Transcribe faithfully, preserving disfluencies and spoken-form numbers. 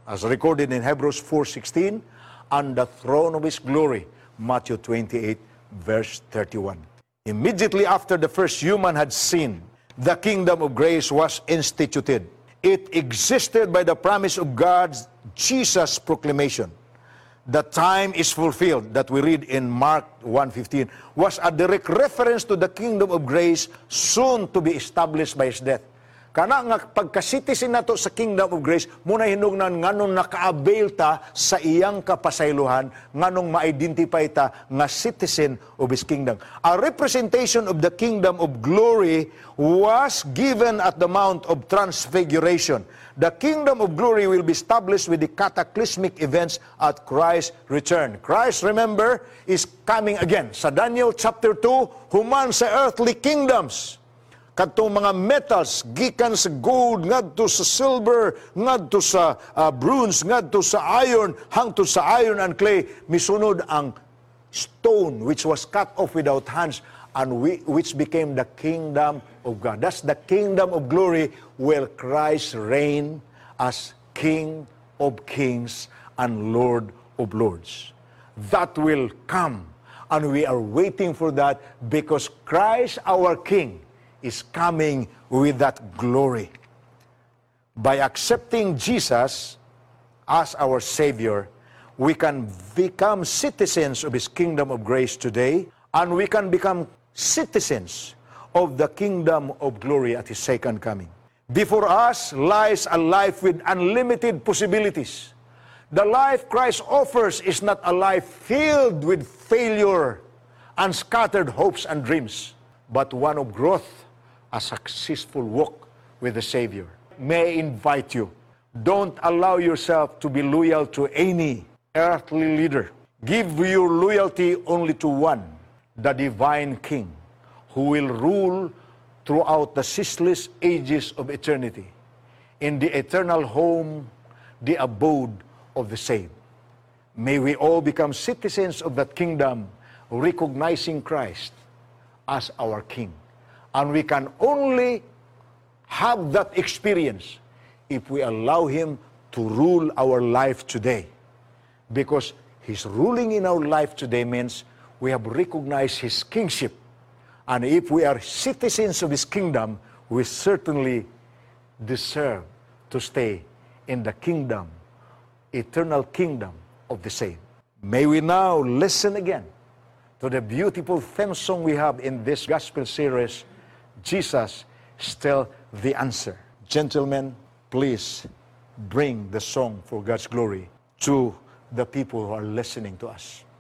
as recorded in Hebrews four sixteen, and the throne of his glory, Matthew twenty-eight, verse thirty-one. Immediately after the first human had sinned, the kingdom of grace was instituted. It existed by the promise of God's Jesus' proclamation. The time is fulfilled, that we read in Mark one fifteen, was a direct reference to the kingdom of grace soon to be established by his death. Kana nga pagka-citizen nato sa kingdom of grace, muna hinungnan nganong naka-avail ta sa iyang kapasaylohan, nganong ma-identify ta nga citizen of his kingdom. A representation of the kingdom of glory was given at the Mount of Transfiguration. The kingdom of glory will be established with the cataclysmic events at Christ's return. Christ, remember, is coming again. Sa Daniel chapter two, human sa earthly kingdoms, katong mga metals, gikan sa gold, ngadto sa silver, ngadto sa uh, bronze, ngadto sa iron, hangtod sa iron and clay, misunod ang stone which was cut off without hands, and we, which became the kingdom of God. That's the kingdom of glory where Christ reign as King of kings and Lord of lords. That will come, and we are waiting for that because Christ our King is coming with that glory. By accepting Jesus as our Savior, we can become citizens of His kingdom of grace today, and we can become citizens of the kingdom of glory at His second coming. Before us lies a life with unlimited possibilities. The life Christ offers is not a life filled with failure and scattered hopes and dreams, but one of growth, a successful walk with the Savior. May I invite you, don't allow yourself to be loyal to any earthly leader. Give your loyalty only to one, the divine King, who will rule throughout the ceaseless ages of eternity, in the eternal home, the abode of the saved. May we all become citizens of that kingdom, recognizing Christ as our King. And we can only have that experience if we allow Him to rule our life today. Because His ruling in our life today means we have recognized His kingship. And if we are citizens of His kingdom, we certainly deserve to stay in the kingdom, eternal kingdom of the saved. May we now listen again to the beautiful theme song we have in this gospel series, Jesus, Still the Answer. Gentlemen, please bring the song for God's glory to the people who are listening to us.